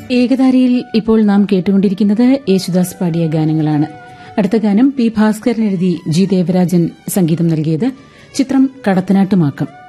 ഏകതാരിയിൽ ഇപ്പോൾ നാം കേട്ടുകൊണ്ടിരിക്കുന്നത് യേശുദാസ് പാടിയ ഗാനങ്ങളാണ്. അടുത്ത ഗാനം പി ഭാസ്കരൻ എഴുതി ജി ദേവരാജൻ സംഗീതം നൽകിയത്. ചിത്രം കടത്തനാട്ടുമാക്കം.